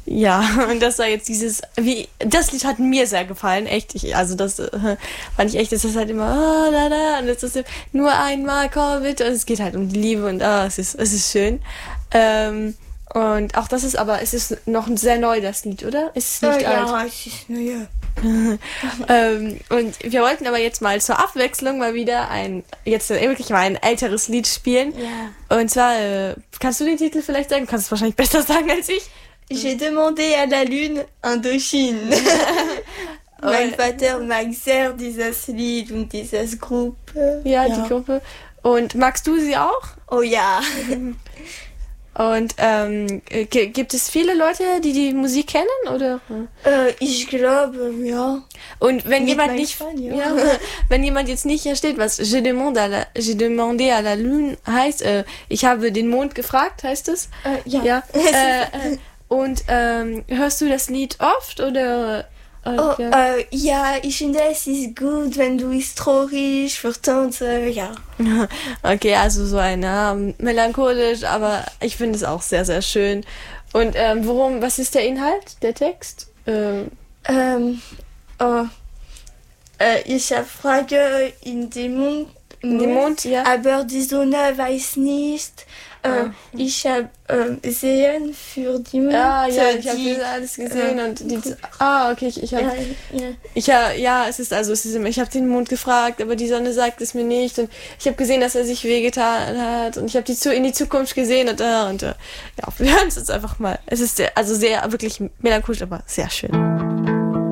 Ja, und das war jetzt das Lied hat mir sehr gefallen, echt. Das fand ich echt, das ist halt immer, und das ist nur einmal, komm bitte, und es geht halt um die Liebe und es ist schön. Und auch das es ist noch sehr neu, das Lied, oder? Ist es nicht alt? Ja, es ist neu. Und wir wollten aber jetzt mal zur Abwechslung mal wieder wirklich mal ein älteres Lied spielen. Ja. Und zwar, kannst du den Titel vielleicht sagen? Du kannst es wahrscheinlich besser sagen als ich. J'ai demandé à la Lune Indochine. Mein Vater mag sehr dieses Lied und dieses Gruppe. Ja, die Gruppe. Und magst du sie auch? Oh ja. Und gibt es viele Leute, die Musik kennen, oder? Ich glaube, ja. Und wenn jemand nicht, Fan, ja. wenn jemand jetzt nicht versteht, was J'ai demandé à la Lune heißt, ich habe den Mond gefragt, heißt es? Ja. Und hörst du das Lied oft, oder? Ja, ich finde, es ist gut, wenn du es traurig für Tanzen, ja. Okay, also so melancholisch, aber ich finde es auch sehr, sehr schön. Und was ist der Inhalt, der Text? Ich habe Frage in dem Mond. Ja. Aber die Sonne weiß nicht. Ich habe sehen für die Mond. Ich habe alles gesehen und okay, ich habe den Mond gefragt, aber die Sonne sagt es mir nicht und ich habe gesehen, dass er sich wehgetan hat und ich habe in die Zukunft gesehen und wir hören es jetzt einfach mal. Es ist sehr wirklich melancholisch, aber sehr schön.